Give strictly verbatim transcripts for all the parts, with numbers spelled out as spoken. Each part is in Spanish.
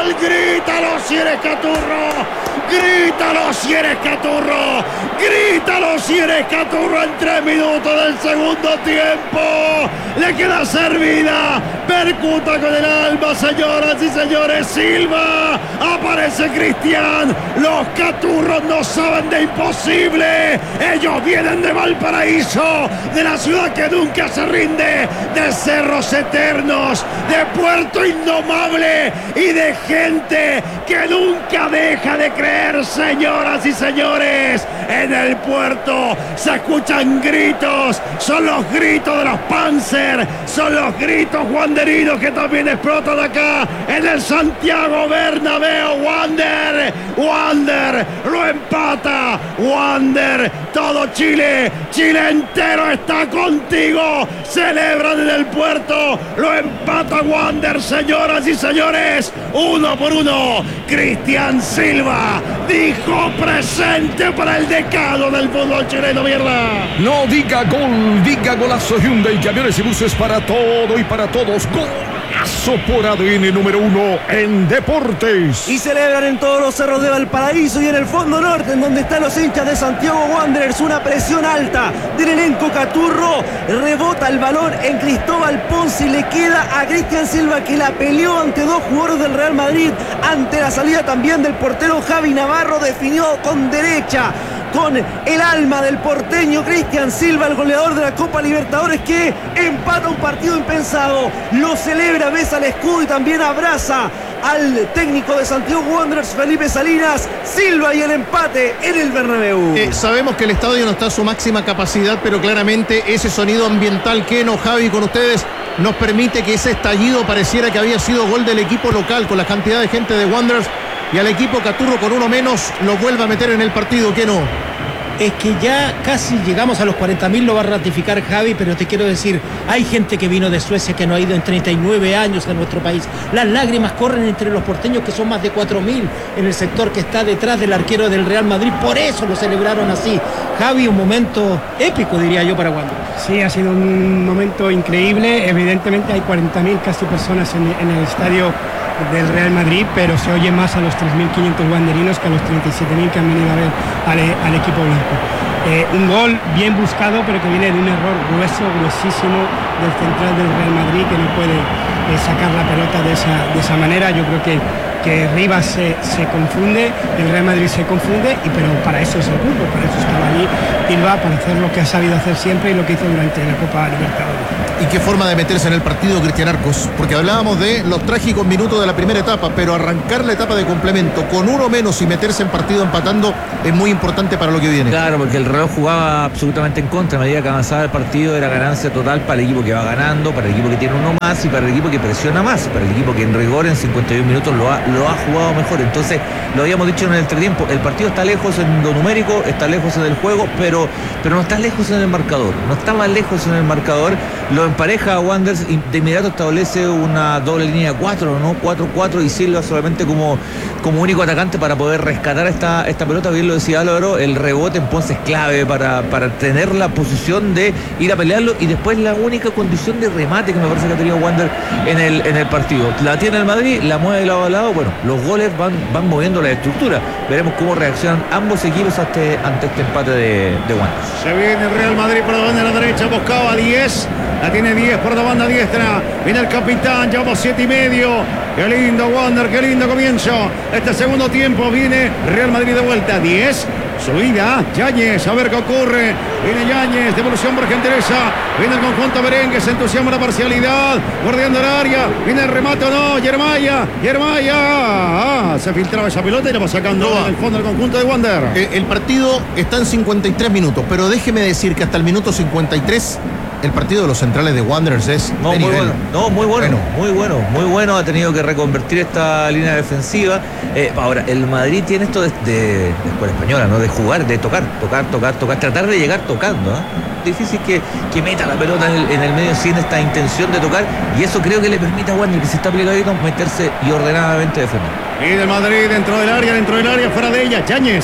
gol. Grítalo si eres Caturro. Grítalo si eres Caturro. Grítalo si eres Caturro en tres minutos del segundo tiempo. Le queda servida. Percuta con el alma, señoras y señores. Silva. Aparece Cristian. Los Caturros no saben de imposible. Ellos vienen de Valparaíso, de la ciudad que nunca se rinde, de cerros eternos, de puerto indomable y de gente que nunca deja de creer, señoras y señores. En el puerto se escuchan gritos, son los gritos de los Panzer, son los gritos wanderinos que también explotan acá en el Santiago Bernabéu. Wander, Wander lo empata, Wander, todo Chile, Chile entero está contigo. Celebran en el puerto, lo empata Wander, señoras y señores, uno por uno. Cristian Silva dijo presente para el decano del fútbol chileno, mierda. No diga gol, diga golazo. Hyundai, camiones y buses para todo y para todos. Golazo por A D N número uno en deportes. Y celebran en todos los cerros de Valparaíso y en el fondo norte, en donde están los hinchas de Santiago Wanderers. Una presión alta del elenco Caturro. Rebota el balón en Cristóbal Ponce y le queda a Cristian Silva, que la peleó ante dos jugadores del Real Madrid. Ante la salida también del portero Javi Navarro, definió con derecha, con el alma del porteño Cristian Silva, el goleador de la Copa Libertadores, que empata un partido impensado. Lo celebra, besa el escudo y también abraza al técnico de Santiago Wanderers, Felipe Salinas. Silva y el empate en el Bernabéu. Eh, sabemos que el estadio no está a su máxima capacidad, pero claramente ese sonido ambiental, Keno, Javi, con ustedes, nos permite que ese estallido pareciera que había sido gol del equipo local, con la cantidad de gente de Wanderers, y al equipo Caturro con uno menos lo vuelve a meter en el partido. Keno. Es que ya casi llegamos a los cuarenta mil, lo va a ratificar Javi, pero te quiero decir, hay gente que vino de Suecia que no ha ido en treinta y nueve años a nuestro país. Las lágrimas corren entre los porteños, que son más de cuatro mil en el sector que está detrás del arquero del Real Madrid. Por eso lo celebraron así. Javi, un momento épico, diría yo, para Wander. Sí, ha sido un momento increíble. Evidentemente hay cuarenta mil casi personas en, en el estadio del Real Madrid, pero se oye más a los tres mil quinientos wanderinos que a los treinta y siete mil que han venido a ver al, al equipo blanco. Eh, un gol bien buscado, pero que viene de un error grueso, gruesísimo del central del Real Madrid, que no puede eh, sacar la pelota de esa, de esa manera. Yo creo que, que Rivas se, se confunde, el Real Madrid se confunde, y pero para eso es el fútbol, para eso estaba allí Silva, para hacer lo que ha sabido hacer siempre y lo que hizo durante la Copa Libertadores. Y qué forma de meterse en el partido, Cristian Arcos, porque hablábamos de los trágicos minutos de la primera etapa, pero arrancar la etapa de complemento con uno menos y meterse en partido empatando es muy importante para lo que viene. Claro, porque el reloj jugaba absolutamente en contra. A medida que avanzaba el partido era ganancia total para el equipo que va ganando, para el equipo que tiene uno más y para el equipo que presiona más, para el equipo que en rigor en cincuenta y un minutos lo ha, lo ha jugado mejor. Entonces, lo habíamos dicho en el entretiempo, el partido está lejos en lo numérico, está lejos en el juego, pero, pero no está lejos en el marcador, no está más lejos en el marcador. Lo empareja a Wanderers y de inmediato establece una doble línea cuatro, ¿no? cuatro cuatro, y Silva solamente como, como único atacante para poder rescatar esta, esta pelota. Bien lo decía Álvaro, el rebote en Ponce es clave para, para tener la posición de ir a pelearlo, y después la única condición de remate que me parece que ha tenido Wander en el, en el partido. La tiene el Madrid, la mueve de lado a lado. Bueno, los goles van, van moviendo la estructura. Veremos cómo reaccionan ambos equipos ante, ante este empate de, de Wander. Se viene el Real Madrid por la banda de la derecha, buscaba diez, la tiene diez por la banda diestra, viene el capitán, llevamos siete y medio. Qué lindo Wander, qué lindo comienzo este segundo tiempo. Viene Real Madrid de vuelta, diez, subida, Yáñez, a ver qué ocurre. Viene Yáñez, devolución por Gentileza, viene el conjunto merengue, se entusiasma la parcialidad, bordeando el área, viene el remate o no, Yermaya, Yermaya, ah, se filtraba esa pelota y la va sacando no. en el fondo del conjunto de Wander. Eh, el partido está en cincuenta y tres minutos, pero déjeme decir que hasta el minuto cincuenta y tres el partido de los centrales de Wanderers es no, de muy nivel. bueno, no, muy bueno, bueno, muy bueno, muy bueno. Ha tenido que reconvertir esta línea defensiva. Eh, ahora, el Madrid tiene esto de, de, de escuela española, ¿no? De jugar, de tocar, tocar, tocar, tocar, tratar de llegar tocando, ¿eh? Difícil que, que meta la pelota en el, en el medio sin esta intención de tocar, y eso creo que le permite a Wander, que se está aplicando, meterse y ordenadamente defender. Y del Madrid dentro del área, dentro del área, fuera de ella, Yáñez.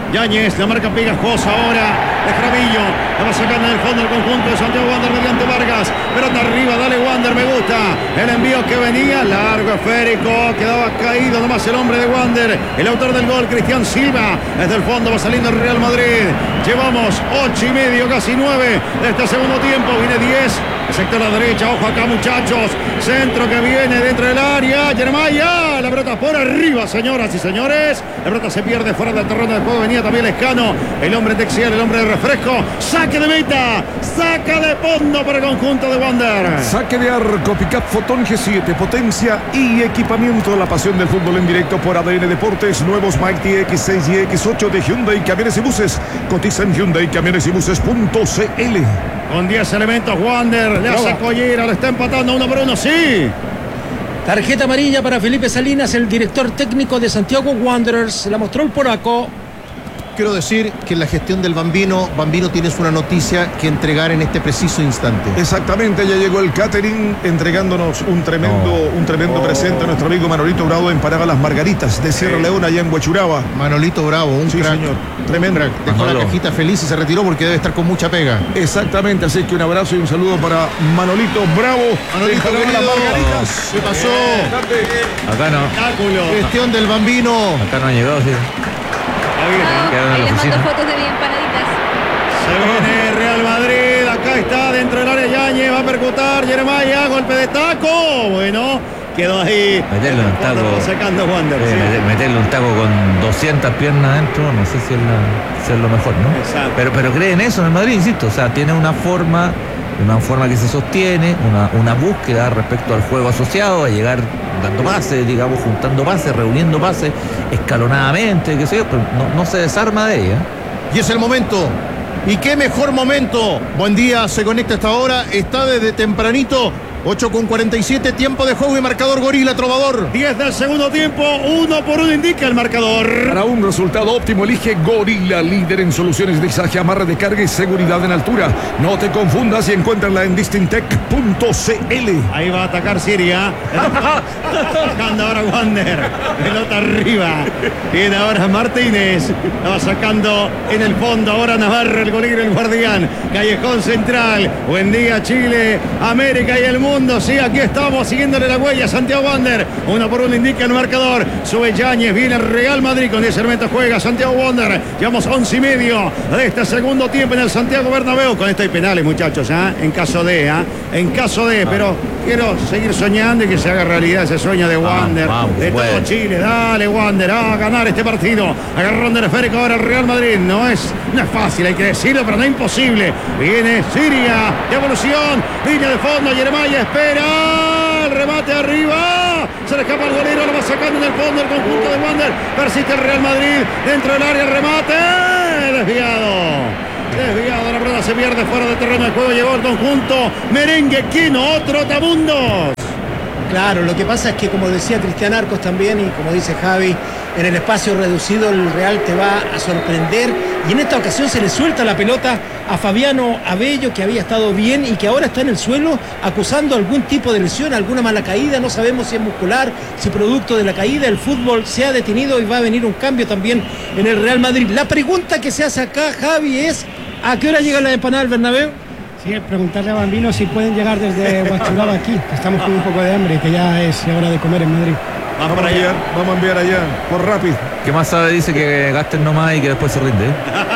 Yáñez, la marca pegajosa ahora. Escravillo, la va sacando en el fondo el conjunto de Santiago Wander mediante Vargas. Pelota arriba, dale Wander, me gusta. El envío que venía, largo, esférico. Quedaba caído nomás el hombre de Wander. El autor del gol, Cristian Silva. Desde el fondo va saliendo el Real Madrid. Llevamos ocho y medio, casi nueve de este segundo tiempo. Viene diez. El sector a la derecha, ojo acá muchachos. Centro que viene dentro del área. Jeremiah, la pelota por arriba, señoras y señores. La pelota se pierde fuera del terreno de juego. Venía también Lescano, el hombre texial, el hombre de refresco. Saque de meta, saca de fondo para el conjunto de Wander. Saque de arco, Pickup Fotón G siete, potencia y equipamiento. La pasión del fútbol en directo por A D N Deportes. Nuevos Mighty X seis y X ocho de Hyundai Camiones y Buses. Cotiza en Hyundai Camiones y Buses punto C L. Con diez elementos Wander, le hace collera, lo está empatando uno por uno, sí. Tarjeta amarilla para Felipe Salinas, el director técnico de Santiago Wanderers. La mostró el polaco. Quiero decir que en la gestión del Bambino, Bambino tienes una noticia que entregar en este preciso instante. Exactamente, ya llegó el catering entregándonos un tremendo, oh. un tremendo oh. presente a nuestro amigo Manolito Bravo en Paraga Las Margaritas de Sierra sí. Leona, allá en Huachuraba. Manolito Bravo, un sí, crack. señor. Tremendo. Crack. Dejó Manolo. la cajita feliz y se retiró porque debe estar con mucha pega. Exactamente, así que un abrazo y un saludo para Manolito Bravo. Manolito querido. Las Margaritas. ¿Qué pasó? Bien. Acá no. Gestión del Bambino. Acá no ha llegado, sí. No, ahí les mando fotos de bien paraditas. Se viene Real Madrid, acá está dentro del área Yáñez, va a percutar Jeremiah, golpe de taco. Bueno, quedó ahí. Meterle un taco. Sacando Wander. Eh, sí. Meterle un taco con doscientas piernas adentro, no sé si es, la, si es lo mejor, ¿no? Exacto. Pero, pero cree en eso en el Madrid, insisto. O sea, tiene una forma, una forma que se sostiene, una, una búsqueda respecto al juego asociado, a llegar dando pases, digamos, juntando pases, reuniendo pases, escalonadamente, qué sé yo, pero no, no se desarma de ella. Y es el momento. Y qué mejor momento. Buen día, se conecta a esta hora. Está desde tempranito. ocho con cuarenta y siete, tiempo de juego y marcador Gorila, Trovador. diez del segundo tiempo, uno por uno indica el marcador. Para un resultado óptimo, elige Gorila, líder en soluciones de izaje, amarre de carga y seguridad en altura. No te confundas y encuéntrala en distintec punto C L. Ahí va a atacar Siria. Sacando ahora Wander. Pelota arriba. Viene ahora Martínez. La va sacando en el fondo. Ahora Navarro, el golero, el guardián. Callejón central. Buen día, Chile, América y el mundo. Sí, aquí estamos siguiéndole la huella a Santiago Wander. Uno por uno indica el marcador. Sube Yáñez, viene el Real Madrid con diez elementos, juega Santiago Wander. Llevamos once y medio de este segundo tiempo en el Santiago Bernabéu. Con esto hay penales, muchachos, ¿eh? En caso de, ¿eh? En caso de, pero quiero seguir soñando y que se haga realidad ese sueño de Wander, vamos, vamos, de todo bueno. Chile. Dale, Wander, a ganar este partido. Agarrón del esférico ahora el Real Madrid. No es, no es fácil, hay que decirlo, pero no es imposible. Viene Siria, devolución, línea de fondo, Jeremiah espera, el remate arriba, se le escapa el golero, lo va sacando en el fondo el conjunto de Wander, persiste el Real Madrid, dentro del área el remate, desviado, desviado, la pelota se pierde fuera del terreno de juego, llegó el conjunto merengue, Quino, otro Tamundos. Claro, lo que pasa es que, como decía Cristian Arcos también, y como dice Javi, en el espacio reducido el Real te va a sorprender, y en esta ocasión se le suelta la pelota a Fabiano Abello, que había estado bien y que ahora está en el suelo acusando algún tipo de lesión, alguna mala caída, no sabemos si es muscular, si producto de la caída. El fútbol se ha detenido y va a venir un cambio también en el Real Madrid. La pregunta que se hace acá, Javi, es ¿a qué hora llega la empanada del Bernabéu? Sí, preguntarle a Bambino si pueden llegar desde Huachuraba aquí, que estamos con un poco de hambre, que ya es hora de comer en Madrid. Vamos para allá, vamos a enviar allá, por rápido. ¿Qué más sabe? Dice que gasten nomás y que después se rinde.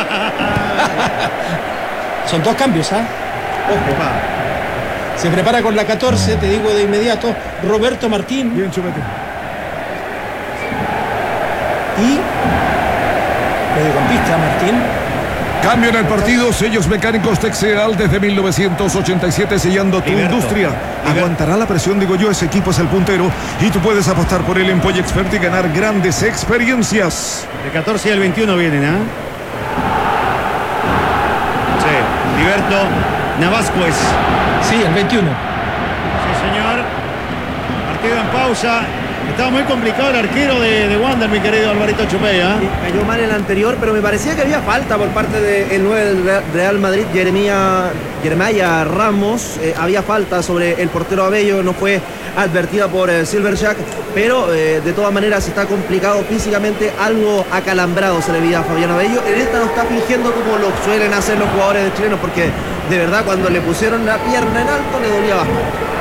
Son dos cambios, ¿ah? Ojo. Se prepara con la catorce, te digo de inmediato, Roberto Martín. Bien, Chupete. Y mediocampista Martín. Cambio en el partido, sellos mecánicos Texeal desde mil novecientos ochenta y siete, sellando tu Liberto. industria. Aguantará la presión, digo yo, ese equipo es el puntero y tú puedes apostar por él en Polla Expert y ganar grandes experiencias. El catorce y el veintiuno vienen, ¿ah? ¿eh? Sí, Liberto Navasquez. Sí, el veintiuno. Sí, señor. Partido en pausa. Estaba muy complicado el arquero de, de Wander, mi querido Alvarito Chupey, ¿eh? Sí, cayó mal el anterior, pero me parecía que había falta por parte del nueve del Real Madrid, Jeremía, Jeremiah Ramos. Eh, había falta sobre el portero Abello, no fue advertida por eh, Silverjack, pero eh, de todas maneras está complicado físicamente, algo acalambrado se le veía a Fabián Abello. En esta no está fingiendo como lo suelen hacer los jugadores de chilenos, porque de verdad cuando le pusieron la pierna en alto le dolía bastante.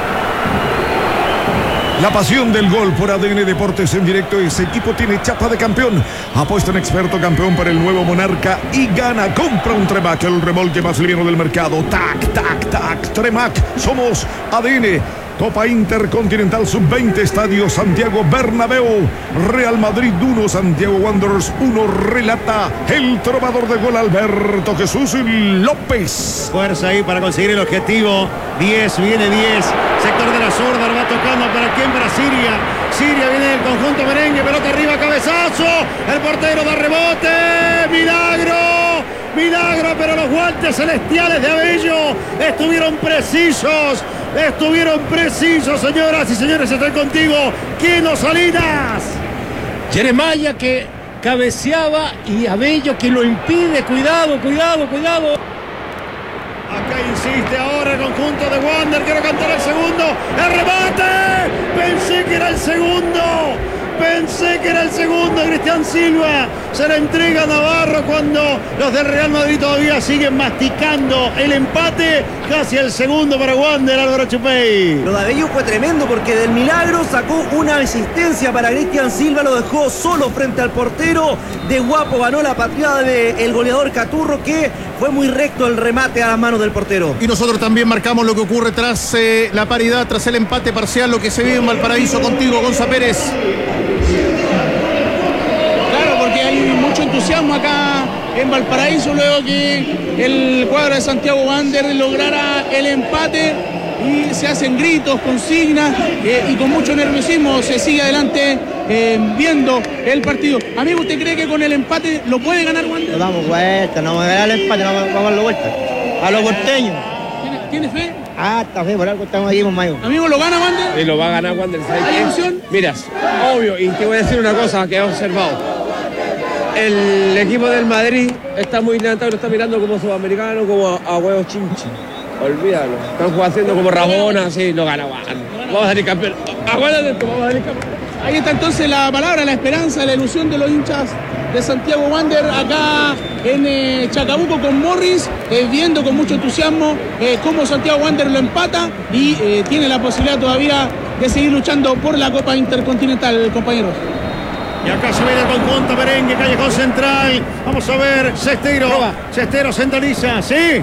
La pasión del gol por A D N Deportes en directo. Ese equipo tiene chapa de campeón. Apuesta en experto campeón para el nuevo Monarca y gana. Compra un Tremac, el remolque más liviano del mercado. Tac, tac, tac. Tremac. Somos A D N. Copa Intercontinental sub veinte, Estadio Santiago Bernabéu. Real Madrid uno, Santiago Wanderers uno. Relata el trovador de gol Alberto Jesús López. Fuerza ahí para conseguir el objetivo. diez, viene diez. Sector de la zurda, va tocando para quién, para Siria. Siria viene del conjunto merengue, pelota arriba, cabezazo. El portero da rebote. Milagro. Milagro, pero los guantes celestiales de Abello estuvieron precisos. Estuvieron precisos, señoras y señores. Estoy contigo, Quino Salinas. Jeremiah que cabeceaba y Abello que lo impide. Cuidado, cuidado, cuidado. Acá insiste ahora el conjunto de Wander. Quiero cantar el segundo. ¡El remate! Pensé que era el segundo. Pensé que era el segundo. Cristian Silva se la entrega a Navarro cuando los del Real Madrid todavía siguen masticando el empate. Casi el segundo para Wander, Álvaro Chupey. Lo de Abello fue tremendo porque del milagro sacó una asistencia para Cristian Silva, lo dejó solo frente al portero. De guapo ganó la patriada del goleador Caturro, que fue muy recto el remate a las manos del portero. Y nosotros también marcamos lo que ocurre tras eh, la paridad, tras el empate parcial, lo que se vive en Valparaíso. Contigo, Gonza Pérez. Claro, porque hay mucho entusiasmo acá en Valparaíso luego que el cuadro de Santiago Wanderers lograra el empate y se hacen gritos, consignas eh, y con mucho nerviosismo se sigue adelante eh, viendo el partido. Amigo, ¿usted cree que con el empate lo puede ganar Wanderers? Nos damos vuelta, no vamos a ganar el empate, no vamos a darle vuelta. A los porteños. ¿Tiene, ¿Tiene fe? Ah, está fe, por algo estamos aquí con Mayo. Amigo, ¿lo gana Wanderers? Sí, lo va a ganar Wanderers. ¿Hay ilusión? Mira, obvio, y te voy a decir una cosa que he observado. El equipo del Madrid está muy levantado, lo está mirando como sudamericano, como a, a huevos chinchi. Olvídalo. Están haciendo como Rabona, así, lo gana Wanderers. Vamos a salir campeón. Aguántate esto, vamos a salir campeón. Ahí está entonces la palabra, la esperanza, la ilusión de los hinchas de Santiago Wanderers acá en eh, Chacabuco con Morris, eh, viendo con mucho entusiasmo eh, cómo Santiago Wanderers lo empata y eh, tiene la posibilidad todavía de seguir luchando por la Copa Intercontinental, compañeros. Y acá se ve el conjunto merengue, callejón central. Vamos a ver, Cestero. Cestero centraliza, ¿sí?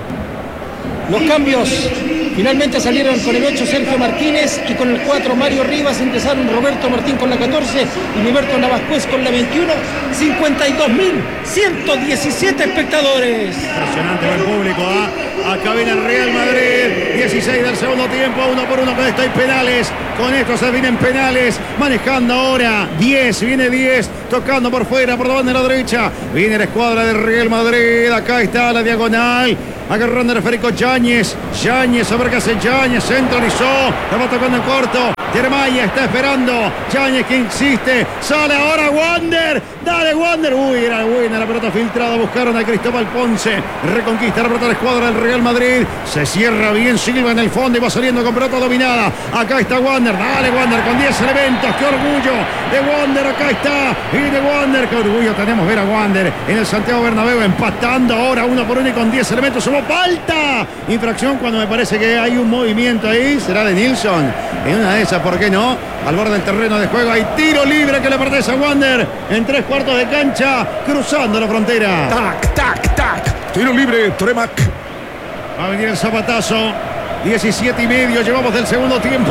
Los cambios finalmente salieron con el ocho Sergio Martínez y con el cuatro Mario Rivas. Ingresaron Roberto Martín con la catorce y Liberto Navascuez con la veintiuno. cincuenta y dos mil ciento diecisiete espectadores. Impresionante el público, ¿eh? Acá viene el Real Madrid. dieciséis del segundo tiempo, uno por uno con esto hay penales. Con esto se vienen penales. Manejando ahora diez, viene diez. Tocando por fuera, por la banda de la derecha. Viene la escuadra del Real Madrid. Acá está la diagonal. Agarrando a Federico Yáñez. Yáñez, a ver qué hace Yáñez. Centralizó. La va tocando en corto. Jeremiah está esperando. Yáñez que insiste. Sale ahora Wander. Dale Wander. Uy, era buena la pelota filtrada. Buscaron a Cristóbal Ponce. Reconquista la pelota de la escuadra del Real Madrid. Se cierra bien Silva en el fondo y va saliendo con pelota dominada. Acá está Wander. Dale Wander con diez elementos. Qué orgullo de Wander. Acá está. Y de Wander. Qué orgullo tenemos ver a Wander en el Santiago Bernabéu empatando ahora uno por uno y con diez elementos. Hubo falta. Infracción cuando me parece que hay un movimiento ahí. Será de Nilsson. En una de esas, ¿por qué no? Al borde del terreno de juego hay tiro libre que le pertenece a Wander en tres cuartos de cancha, cruzando la frontera. Tac, tac, tac. Tiro libre, Tremac. Va a venir el zapatazo. diecisiete y medio llevamos del segundo tiempo.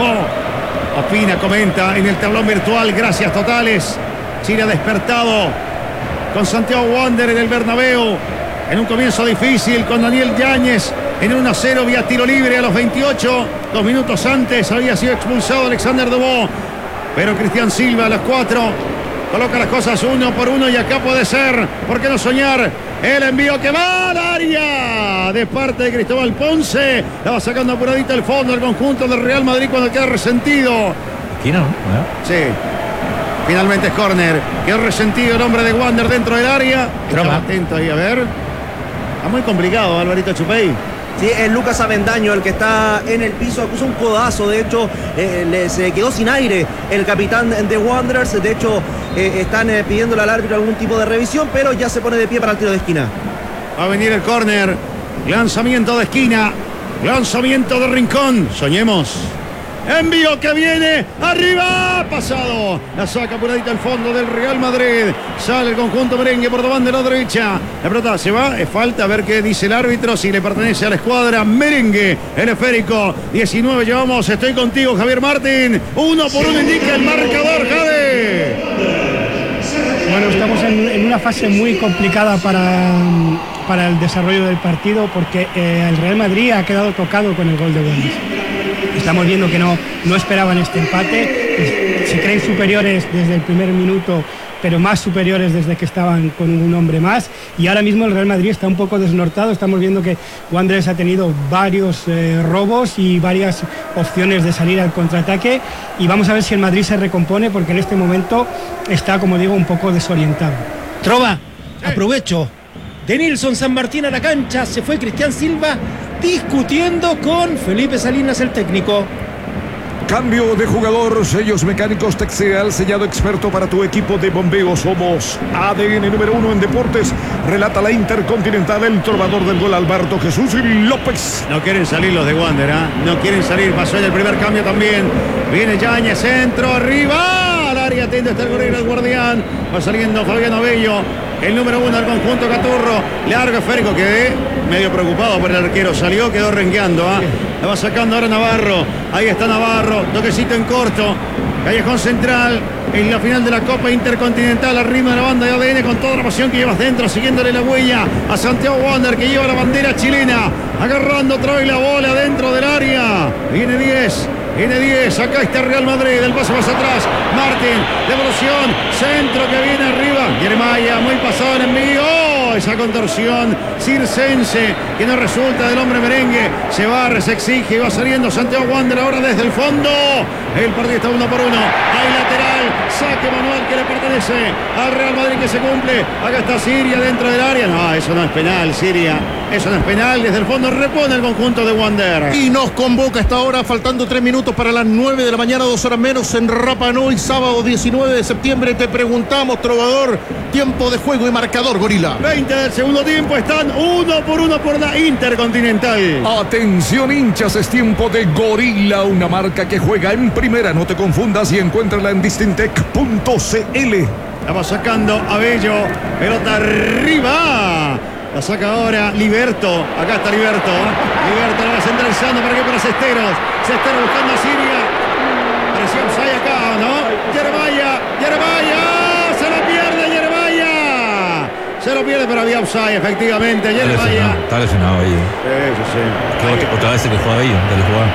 Opina, comenta en el tablón virtual. Gracias totales. Chile ha despertado con Santiago Wander en el Bernabéu. En un comienzo difícil con Daniel Yáñez en uno a cero vía tiro libre a los veintiocho. Dos minutos antes había sido expulsado Alexander Dubó. Pero Cristian Silva a los cuatro coloca las cosas uno por uno y acá puede ser, ¿por qué no soñar? El envío que va al área de parte de Cristóbal Ponce. La va sacando apuradita el fondo el conjunto del Real Madrid cuando queda resentido. Aquí no, ¿no? Sí. Finalmente es córner. Quedó resentido el hombre de Wander dentro del área. Estaba atento ahí, a ver. Está muy complicado, Alvarito Chupey. Sí, es Lucas Avendaño el que está en el piso, acusa un codazo, de hecho eh, le, se quedó sin aire el capitán de Wanderers, de hecho eh, están eh, pidiéndole al árbitro algún tipo de revisión, pero ya se pone de pie para el tiro de esquina. Va a venir el córner, lanzamiento de esquina, lanzamiento de rincón, soñemos. Envío que viene, arriba, pasado, la saca apuradita al fondo del Real Madrid, sale el conjunto merengue por banda de la derecha, la pelota se va, es falta, a ver qué dice el árbitro, si le pertenece a la escuadra merengue, el esférico, diecinueve llevamos, estoy contigo Javier Martín, uno por uno indica el marcador, Jade. Bueno, estamos en, en una fase muy complicada para, para el desarrollo del partido porque eh, el Real Madrid ha quedado tocado con el gol de Wanderers. Estamos viendo que no, no esperaban este empate, se creen superiores desde el primer minuto, pero más superiores desde que estaban con un hombre más, y ahora mismo el Real Madrid está un poco desnortado. Estamos viendo que Wanderers ha tenido varios eh, robos y varias opciones de salir al contraataque, y vamos a ver si el Madrid se recompone, porque en este momento está, como digo, un poco desorientado. Trova, aprovecho. De Nilson San Martín a la cancha, se fue Cristian Silva discutiendo con Felipe Salinas, el técnico. Cambio de jugador, sellos mecánicos Texeal, sellado experto para tu equipo de bombeo. Somos A D N número uno en deportes. Relata la Intercontinental, el trovador del gol Alberto Jesús López. No quieren salir los de Wander, ¿eh? No quieren salir, pasó en el primer cambio también. Viene Yáñez, centro, arriba, al área, atento está el gorila, el guardián. Va saliendo Fabiano Bello, el número uno del conjunto Caturro. Largo esférico, quedé medio preocupado por el arquero, salió, quedó rengueando, ¿eh? La va sacando ahora Navarro, ahí está Navarro, toquecito en corto, callejón central, en la final de la Copa Intercontinental, arriba de la banda de A D N con toda la pasión que llevas dentro, siguiéndole la huella a Santiago Wander, que lleva la bandera chilena, agarrando otra vez la bola dentro del área, viene diez. Viene diez, acá está Real Madrid, el pase más atrás, Martín, devolución, centro que viene arriba, Yeremaya, muy pasado en envío, oh, esa contorsión circense que no resulta del hombre merengue, se barre, se exige, va saliendo Santiago Wander ahora desde el fondo, el partido está uno por uno, hay lateral, saque manual que le pertenece al Real Madrid que se cumple, acá está Siria dentro del área, no, eso no es penal, Siria, eso no es penal, desde el fondo repone el conjunto de Wander. Y nos convoca esta hora, faltando tres minutos para las nueve de la mañana, dos horas menos en Rapa Nui, sábado diecinueve de septiembre. Te preguntamos, trovador, tiempo de juego y marcador, gorila. veinte del segundo tiempo, están uno por uno por la Intercontinental. Atención hinchas, es tiempo de Gorila, una marca que juega en primera, no te confundas y encuéntrala en distintec punto c l. La va sacando Abello, pelota arriba. La saca ahora Liberto. Acá está Liberto. Liberto la va centralizando para que para Cesteros. Cesteros buscando a Siria. Parecía offside acá, ¿no? Yeremaya. Yeremaya. Se lo pierde Yeremaya. Se lo pierde, pero había offside, efectivamente. Yeremaya. Está lesionado ahí. Sí, sí, sí. Que otra vez se le juega a ellos, dale jugar.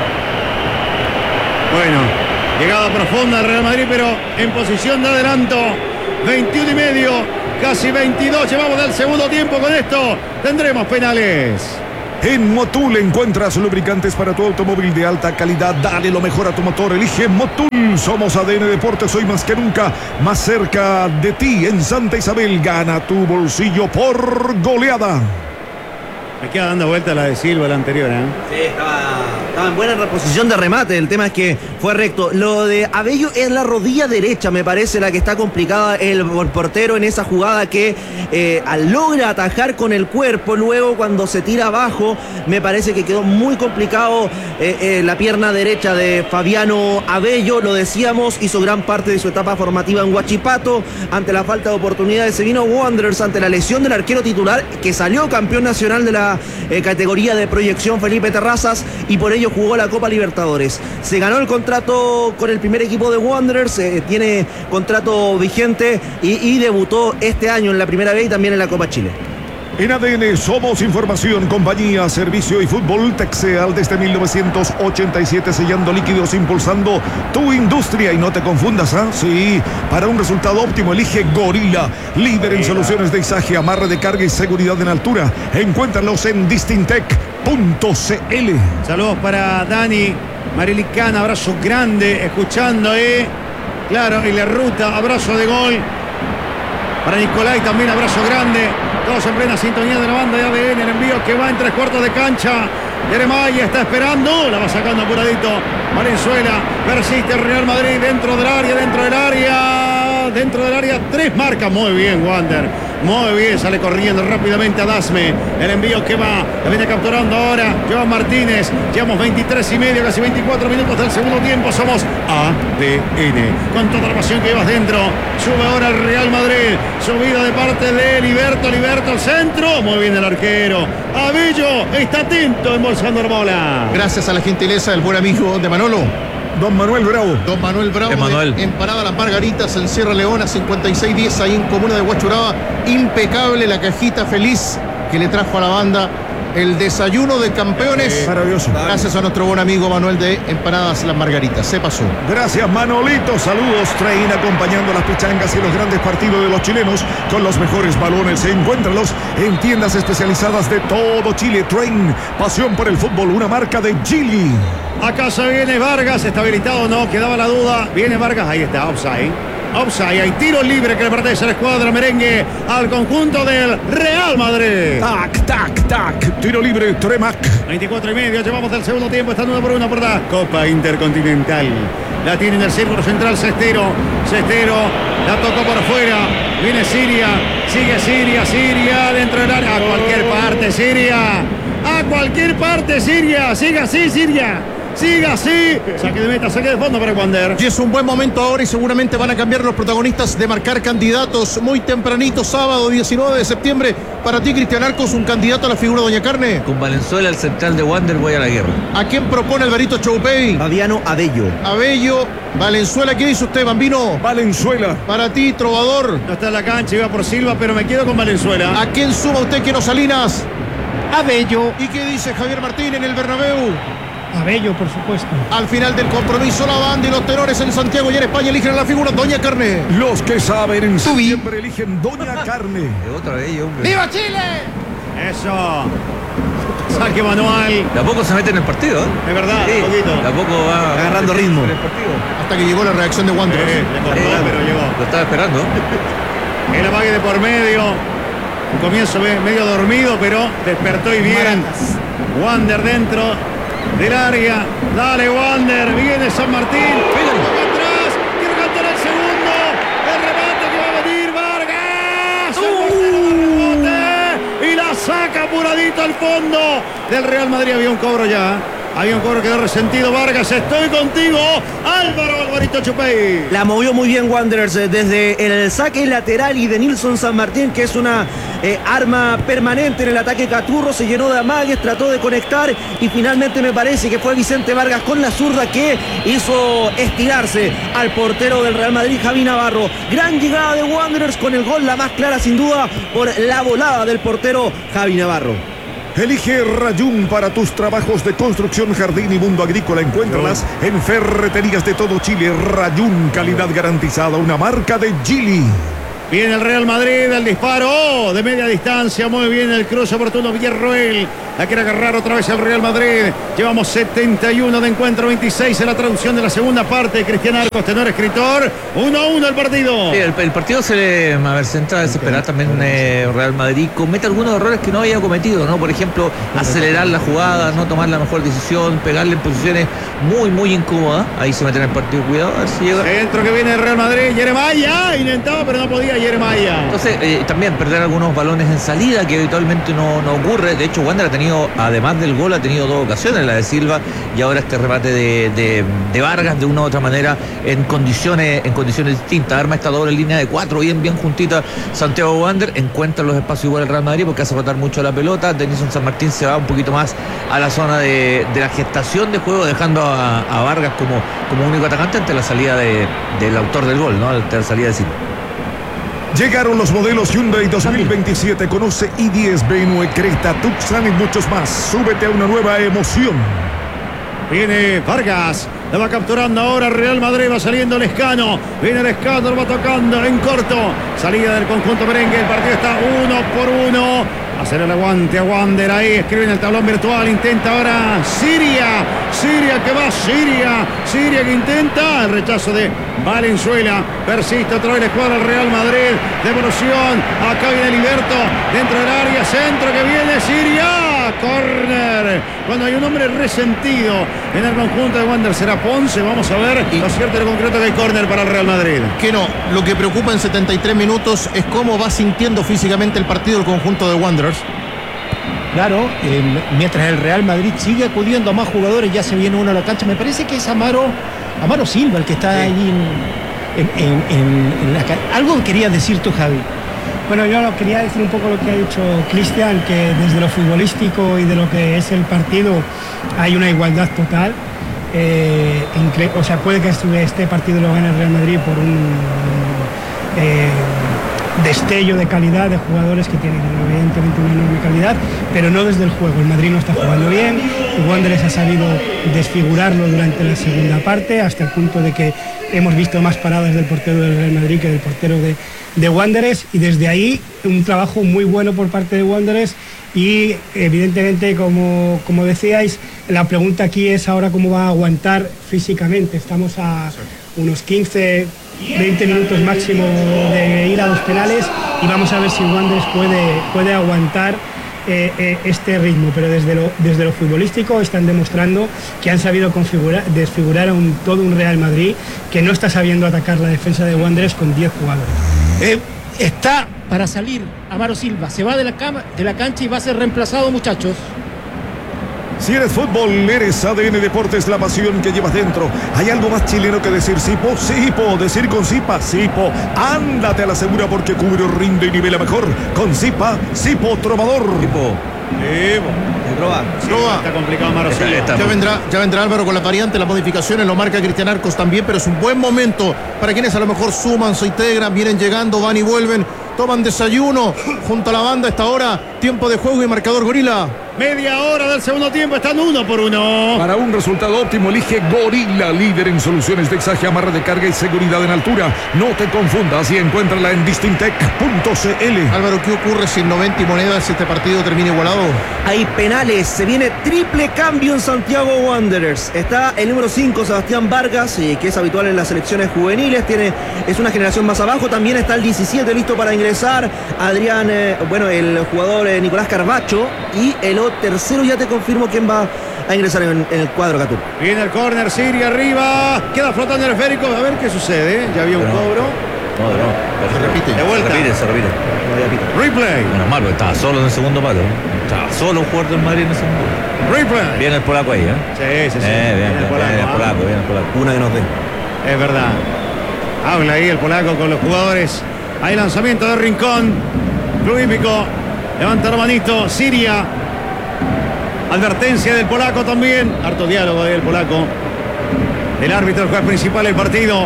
Bueno, llegada profunda del Real Madrid, pero en posición de adelanto. veintiuno y medio. Casi veintidós, llevamos del segundo tiempo. Con esto tendremos penales. En Motul encuentras lubricantes para tu automóvil de alta calidad. Dale lo mejor a tu motor, elige Motul. Somos A D N Deportes, hoy más que nunca más cerca de ti. En Santa Isabel, gana tu bolsillo por goleada. Me queda dando vuelta la de Silva, la anterior, ¿eh? Sí, estaba, estaba en buena reposición de remate. El tema es que fue recto. Lo de Abello es la rodilla derecha, me parece, la que está complicada el portero en esa jugada que eh, logra atajar con el cuerpo. Luego, cuando se tira abajo, me parece que quedó muy complicado eh, eh, la pierna derecha de Fabiano Abello. Lo decíamos, hizo gran parte de su etapa formativa en Huachipato. Ante la falta de oportunidades se vino Wanderers, ante la lesión del arquero titular, que salió campeón nacional de la Eh, categoría de proyección, Felipe Terrazas, y por ello jugó la Copa Libertadores. Se ganó el contrato con el primer equipo de Wanderers, eh, tiene contrato vigente y, y debutó este año en la primera vez y también en la Copa Chile. En A D N somos información, compañía, servicio y fútbol. Texeal desde mil novecientos ochenta y siete, sellando líquidos, impulsando tu industria. Y no te confundas, ¿ah? ¿eh? Sí, para un resultado óptimo elige Gorila, líder en soluciones de izaje, amarre de carga y seguridad en altura. Encuéntralos en distintec punto c l. Saludos para Dani Marilicana, abrazo grande, escuchando, ¿eh? Claro, y la ruta, abrazo de gol. Para Nicolai también abrazo grande. Todos en plena sintonía de la banda de A D N. El envío que va en tres cuartos de cancha. Jeremiah está esperando. La va sacando apuradito. Valenzuela. Persiste el Real Madrid dentro del área, dentro del área. Dentro del área. Tres marcas. Muy bien, Wander. Muy bien. Sale corriendo rápidamente a Dasme. El envío que va. La viene capturando ahora Joan Martínez. Llevamos veintitrés y medio, casi veinticuatro minutos del segundo tiempo. Somos A D N. Con toda la pasión que llevas dentro. Sube ahora el Real Madrid. Subida de parte de Liberto. Liberto al centro. Muy bien el arquero. Avillo está atento embolsando la bola. Gracias a la gentileza del buen amigo de Manolo. Don Manuel Bravo. Don Manuel Bravo. Emanuel. De Empanada Las Margaritas en Sierra Leona, cincuenta y seis diez, ahí en Comuna de Huachuraba. Impecable la cajita feliz que le trajo a la banda el desayuno de campeones. Maravilloso. Gracias a nuestro buen amigo Manuel de Empanadas Las Margaritas. Se pasó. Gracias, Manolito. Saludos. Train acompañando las pichangas y los grandes partidos de los chilenos con los mejores balones. Encuéntralos en tiendas especializadas de todo Chile. Train, pasión por el fútbol, una marca de Gili. Acá se viene Vargas. ¿Está habilitado o no? Quedaba la duda. Viene Vargas. Ahí está. Offside. Offside. Hay tiro libre que le pertenece a la escuadra merengue al conjunto del Real Madrid. Tac, tac, tac. Tiro libre, Tremac. veinticuatro y medio. Llevamos del segundo tiempo. Está uno por uno por la Copa Intercontinental. La tiene en el círculo central Cestero. Cestero. La tocó por fuera. Viene Siria. Sigue Siria. Siria dentro del área. A cualquier parte, Siria. A cualquier parte, Siria. Siga así, Siria. Siga así. Saque de meta, saque de fondo para Wander. Y es un buen momento ahora y seguramente van a cambiar los protagonistas de marcar candidatos muy tempranito, sábado diecinueve de septiembre. Para ti, Cristian Arcos, un candidato a la figura Doña Carne. Con Valenzuela, el central de Wander, voy a la guerra. ¿A quién propone Alvarito Choupey? Fabiano Abello. Abello. Valenzuela, ¿qué dice usted, Bambino? Valenzuela. Para ti, Trovador. No está en la cancha, iba por Silva, pero me quedo con Valenzuela. ¿A quién suma usted, Quino Salinas? Abello. ¿Y qué dice Javier Martín en el Bernabéu? Abello, por supuesto. Al final del compromiso, la banda y los tenores en Santiago y en España eligen a la figura Doña Carne. Los que saben en septiembre eligen Doña Carne. Otra vez, hombre. ¡Viva Chile! Eso. Saque manual. Tampoco se mete en el partido, ¿eh? Es verdad, Sí, un poquito. tampoco va Agarrando ritmo. en el partido. Hasta que llegó la reacción de Wander. Eh, le costó, Eh, pero llegó. Lo estaba esperando. El amague de por medio. Un comienzo medio dormido, pero despertó y bien. Wander dentro del área. Dale, Wander. Viene San Martín. Toca atrás. Quiere cantar el segundo. El remate que va a venir Vargas. El portero del rebote. Y la saca apuradito al fondo del Real Madrid. Había un cobro ya. Había un cobro, quedó resentido Vargas. Estoy contigo, Álvaro Alvarito Choupey. La movió muy bien Wanderers eh, desde el saque lateral y de Nilson San Martín, que es una eh, arma permanente en el ataque. Caturro se llenó de amagues, trató de conectar y finalmente me parece que fue Vicente Vargas con la zurda que hizo estirarse al portero del Real Madrid, Javi Navarro. Gran llegada de Wanderers con el gol, la más clara sin duda por la volada del portero Javi Navarro. Elige Rayún para tus trabajos de construcción, jardín y mundo agrícola. Encuéntralas en ferreterías de todo Chile. Rayún, calidad garantizada, una marca de Gili. Viene el Real Madrid, el disparo de media distancia, muy bien el cruce oportuno Villarroel. La quiere agarrar otra vez el Real Madrid. Llevamos setenta y uno de encuentro, veintiséis en la traducción de la segunda parte. Cristian Arcos, tenor escritor, uno a uno el partido. Sí, el, el partido se le, a ver, se entra a desesperar también eh, Real Madrid. Comete algunos errores que no había cometido, ¿no? Por ejemplo, acelerar la jugada, no tomar la mejor decisión, pegarle en posiciones muy, muy incómodas. Ahí se mete en el partido, cuidado, a ver si llega. Centro que viene el Real Madrid, Jeremiah, intentaba pero no podía Jeremiah. Entonces, eh, también perder algunos balones en salida que habitualmente no, no ocurre. De hecho, Wander ha tenido, además del gol, ha tenido dos ocasiones, la de Silva y ahora este remate de, de, de Vargas, de una u otra manera, en condiciones, en condiciones distintas. Arma esta doble línea de cuatro, bien, bien juntita. Santiago Wander encuentra los espacios igual el Real Madrid porque hace rotar mucho la pelota. Denison San Martín se va un poquito más a la zona de, de la gestación de juego, dejando a, a Vargas como, como único atacante ante la salida de, del autor del gol, ¿no? Ante la salida de Silva. Llegaron los modelos Hyundai dos mil veintisiete. Conoce i diez, B M W, Creta, Tucson y muchos más. Súbete a una nueva emoción. Viene Vargas, la va capturando ahora Real Madrid, va saliendo Lescano. Viene Lescano, lo va tocando en corto. Salida del conjunto merengue, el partido está uno por uno. Hacer el aguante a Wander ahí, escribe en el tablón virtual, intenta ahora Siria, Siria que va, Siria, Siria que intenta, el rechazo de Valenzuela, persiste otra vez la escuadra del Real Madrid, devolución, acá viene Liberto, dentro del área, centro que viene, Siria, córner, cuando hay un hombre resentido en el conjunto de Wander será Ponce, vamos a ver, y lo cierto y lo concreto que hay córner para el Real Madrid. Que no, lo que preocupa en setenta y tres minutos es cómo va sintiendo físicamente el partido el conjunto de Wanderers. Claro, eh, mientras el Real Madrid sigue acudiendo a más jugadores, ya se viene uno a la cancha. Me parece que es Amaro, Amaro Silva el que está sí. ahí en, en, en, en, en la cancha. Algo querías decir tú, Javi. Bueno, yo lo quería decir un poco lo que ha dicho Cristian, que desde lo futbolístico y de lo que es el partido hay una igualdad total. Eh, incre- o sea, puede que este, este partido lo gane el Real Madrid por un eh, destello de calidad de jugadores que tienen evidentemente una enorme calidad, pero no desde el juego. El Madrid no está jugando bien, el Wanderers ha sabido desfigurarlo durante la segunda parte, hasta el punto de que hemos visto más paradas del portero del Real Madrid que del portero de, de Wanderers, y desde ahí un trabajo muy bueno por parte de Wanderers. Y evidentemente, como, como decíais, la pregunta aquí es ahora cómo va a aguantar físicamente. Estamos a unos quince, veinte minutos máximo de ir a los penales y vamos a ver si Wanderers puede, puede aguantar eh, eh, este ritmo, pero desde lo, desde lo futbolístico están demostrando que han sabido configurar, desfigurar a un, todo un Real Madrid que no está sabiendo atacar la defensa de Wanderers con diez jugadores. Eh, está para salir Amaro Silva, se va de la, cama, de la cancha y va a ser reemplazado, muchachos. Si eres fútbol, eres A D N Deportes, la pasión que llevas dentro. ¿Hay algo más chileno que decir Sipo? Sipo, decir con Sipa, Sipo. Ándate a la segura porque cubre, rinde y nivela mejor. Con Sipa, Sipo Trovador. Sipo. Trova. Trova. Está complicado, Amaro Silva. Ya vendrá, ya vendrá Álvaro con la variante, las modificaciones, lo marca Cristian Arcos también, pero es un buen momento para quienes a lo mejor suman, se integran, vienen llegando, van y vuelven, toman desayuno junto a la banda a esta hora, tiempo de juego y marcador Gorila. Media hora del segundo tiempo, están uno por uno. Para un resultado óptimo, elige Gorila, líder en soluciones de exaje, amarre de carga y seguridad en altura. No te confundas y encuéntrala en distintec punto c l. Álvaro, ¿qué ocurre si en noventa y monedas este partido termina igualado? Hay penales, se viene triple cambio en Santiago Wanderers. Está el número cinco, Sebastián Vargas, eh, que es habitual en las selecciones juveniles, tiene, es una generación más abajo. También está el diecisiete listo para ingresar, Adrián, eh, bueno, el jugador eh, Nicolás Carvacho, y el otro tercero ya te confirmo quién va a ingresar en, en el cuadro, Catur. Viene el córner, Siria arriba, queda flotando el esférico, a ver qué sucede, ya había un Pero, cobro. No, no, pero Se repite. De vuelta. Se repite, se repite. Replay. Menos mal, porque estaba solo en el segundo palo. Estaba solo un jugador del Madrid en el segundo palo. Replay. Viene el polaco ahí, ¿eh? Sí, sí, sí. Eh, bien, Viene el bien, polaco, viene el ah. polaco, viene el polaco. Una que nos dé. Es verdad. Habla ahí el polaco con los jugadores. Hay lanzamiento de Rincón. Club Hípico. Levanta la manito. Siria. Advertencia del polaco también. Harto diálogo ahí el polaco. El árbitro, el juez principal del partido.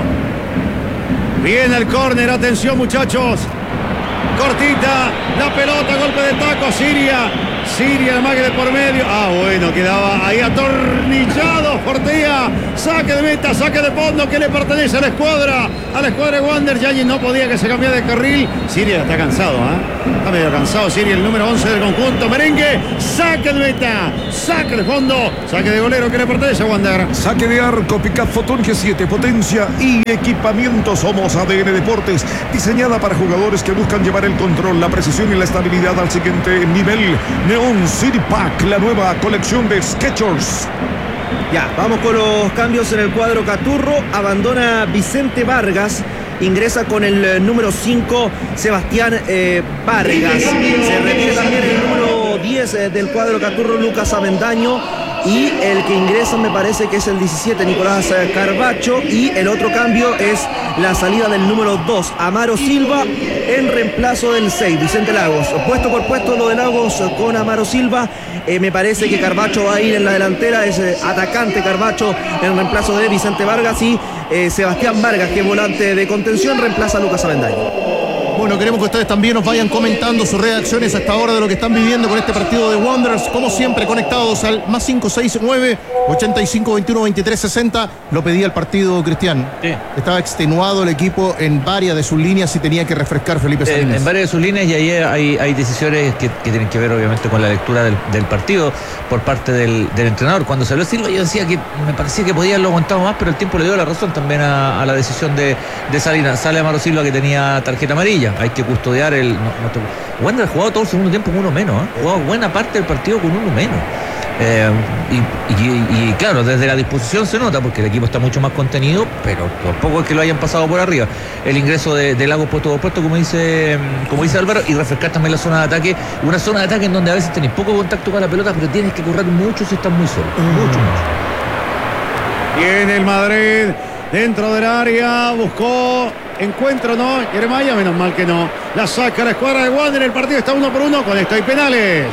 Viene el córner. Atención, muchachos. Cortita. La pelota. Golpe de taco. Siria. Siria, el mague de por medio. Ah, bueno, quedaba ahí atornillado. Fortea. Saque de meta, saque de fondo que le pertenece a la escuadra. A la escuadra de Wander. Yañez no podía que se cambiara de carril. Siria está cansado, ¿ah? ¿eh? Está medio cansado Siria, el número once del conjunto merengue. Saque de meta. Saque de fondo. Saque de golero que le pertenece a Wander. Saque de arco, Pickup Photon G siete, potencia y equipamiento. Somos A D N Deportes, diseñada para jugadores que buscan llevar el control, la precisión y la estabilidad al siguiente nivel. Neon City Pack, la nueva colección de Skechers. Ya, vamos con los cambios en el cuadro Caturro. Abandona Vicente Vargas. Ingresa con el eh, número cinco, Sebastián eh, Vargas. Se retira también el número diez eh, del cuadro Caturro, Lucas Avendaño. Y el que ingresa me parece que es el diecisiete, Nicolás eh, Carvacho. Y el otro cambio es la salida del número dos, Amaro Silva, en reemplazo del seis, Vicente Lagos. Puesto por puesto lo de Lagos con Amaro Silva. Eh, me parece que Carvacho va a ir en la delantera, es eh, atacante Carvacho en reemplazo de Vicente Vargas, y eh, Sebastián Vargas, que es volante de contención, reemplaza a Lucas Avendaño. Bueno, queremos que ustedes también nos vayan comentando sus reacciones hasta ahora de lo que están viviendo con este partido de Wanderers, como siempre conectados al más cinco seis nueve, ochenta y cinco, veintiuno, veintitrés, sesenta. Lo pedía el partido, Cristian. Sí. Estaba extenuado el equipo en varias de sus líneas y tenía que refrescar Felipe Salinas. En, en varias de sus líneas, y ahí hay, hay decisiones que, que tienen que ver obviamente con la lectura del, del partido por parte del, del entrenador. Cuando salió Silva, yo decía que me parecía que podía haberlo aguantado más, pero el tiempo le dio la razón también a, a la decisión de, de Salinas. Sale Amaro Silva, que tenía tarjeta amarilla. Hay que custodiar el... No, no, Wander ha jugado todo el segundo tiempo con uno menos, ¿eh? Ha jugado buena parte del partido con uno menos. Eh, y, y, y claro, desde la disposición se nota porque el equipo está mucho más contenido, pero tampoco es que lo hayan pasado por arriba. El ingreso de, de Lagos puesto por puesto, como dice como dice Álvaro, y refrescar también la zona de ataque, una zona de ataque en donde a veces tenés poco contacto con la pelota, pero tienes que correr mucho si estás muy solo, mucho, mucho. Viene el Madrid dentro del área, buscó encuentro, no, Yeremaya, menos mal que no, la saca la escuadra de Wander, el partido está uno por uno, con esto hay penales.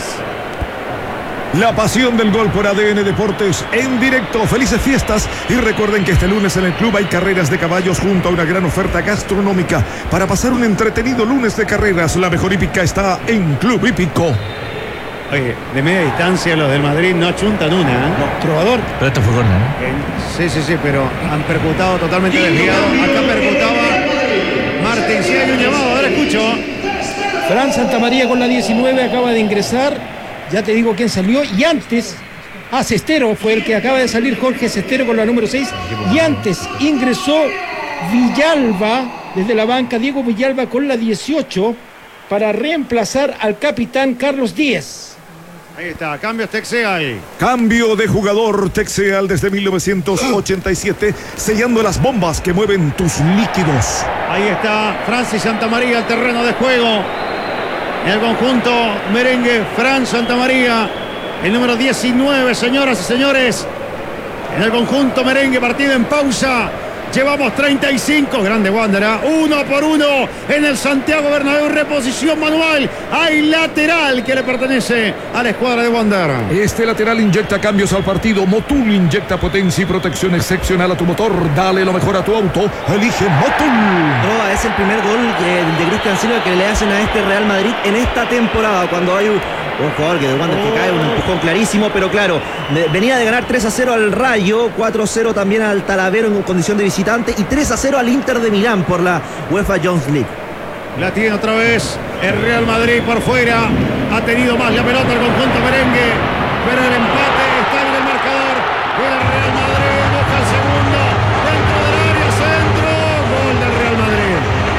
La pasión del gol por A D N Deportes en directo. Felices fiestas y recuerden que este lunes en el club hay carreras de caballos junto a una gran oferta gastronómica para pasar un entretenido lunes de carreras. La mejor hípica está en Club Hípico. Oye, de media distancia los del Madrid no achuntan una, ¿eh? No, trovador. Pero esto fue córner, ¿no? Eh, sí, sí, sí, pero han percutado totalmente desviado. Acá percutaba Martín. Sí, hay un llamado, ahora escucho. Fran Santamaría con la diecinueve acaba de ingresar. Ya te digo quién salió. Y antes, a Cestero fue el que acaba de salir, Jorge Cestero con la número seis. Y antes ingresó Villalba desde la banca, Diego Villalba con la dieciocho, para reemplazar al capitán Carlos Díez. Ahí está, cambios Texeal. Cambio de jugador Texeal desde mil novecientos ochenta y siete, sellando las bombas que mueven tus líquidos. Ahí está Francis Santamaría al terreno de juego. En el conjunto merengue, Fran Santamaría, el número diecinueve, señoras y señores. En el conjunto merengue, partido en pausa. Llevamos treinta y cinco, grande Wander, uno por uno en el Santiago Bernabéu, reposición manual. Hay lateral que le pertenece a la escuadra de Wander. Este lateral inyecta cambios al partido. Motul inyecta potencia y protección excepcional a tu motor. Dale lo mejor a tu auto. Elige Motul. No, es el primer gol de, de Cristian Silva que le hacen a este Real Madrid en esta temporada, cuando hay un, un jugador que de Wander que cae, un empujón clarísimo, pero claro, de, venía de ganar tres a cero al Rayo, cuatro a cero también al Talavero en condición de visitante y tres a cero al Inter de Milán por la UEFA Jones League. La tiene otra vez el Real Madrid por fuera. Ha tenido más la pelota el conjunto merengue, pero el empate está en el marcador. El Real Madrid busca el segundo dentro del área, centro. Gol del Real Madrid.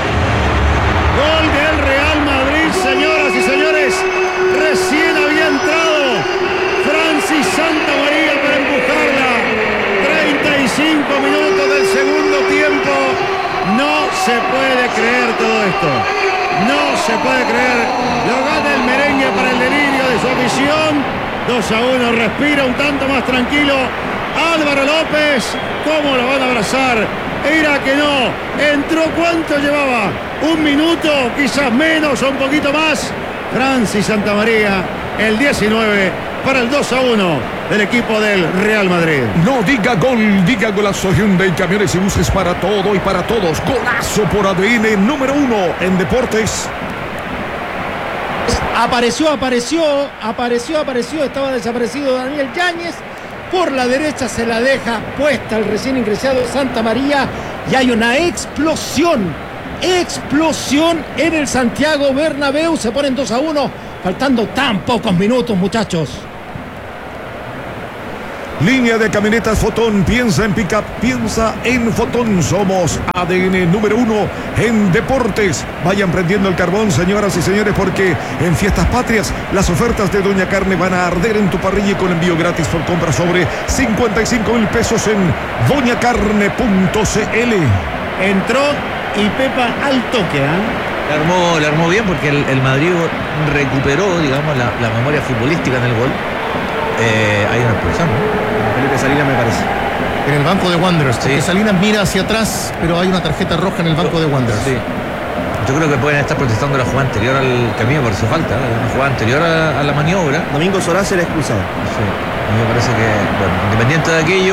Gol del Real Madrid, señoras y señores. Recién había entrado Francis Santamaría para empujarla. treinta y cinco minutos del segundo tiempo. No se puede creer todo esto. No se puede creer. Lo gana el merengue para el delirio de su afición. dos a uno. Respira un tanto más tranquilo Álvaro López. ¿Cómo lo van a abrazar? Era que no. Entró, ¿cuánto llevaba? Un minuto, quizás menos o un poquito más. Francis Santamaría, el diecinueve para el dos a uno del equipo del Real Madrid. No diga gol, diga golazo. Hyundai, camiones y buses para todo y para todos. Golazo por A D N, número uno en deportes. Apareció, apareció, apareció, apareció. Estaba desaparecido Daniel Yáñez. Por la derecha se la deja puesta el recién ingresado Santamaría. Y hay una explosión. Explosión en el Santiago Bernabéu. Se ponen dos a uno. Faltando tan pocos minutos, muchachos. Línea de camionetas Fotón. Piensa en pickup, piensa en Fotón. Somos A D N número uno en deportes. Vayan prendiendo el carbón, señoras y señores, porque en Fiestas Patrias las ofertas de Doña Carne van a arder en tu parrilla y con envío gratis por compra sobre cincuenta y cinco mil pesos en doña carne punto c l. Entró y Pepa al toque, ¿eh? Le armó, le armó bien porque el, el Madrid recuperó, digamos, la, la memoria futbolística en el gol. Eh, hay una expulsión, ¿no? Felipe Salinas, me parece. En el banco de Wanderers. Sí. Que Salinas mira hacia atrás, pero hay una tarjeta roja en el banco de Wanderers. Sí. Yo creo que pueden estar protestando la jugada anterior al camino por su falta, ¿eh? Una jugada anterior a, a la maniobra. Domingo Solá será expulsado. Sí. A mí me parece que, bueno, independiente de aquello,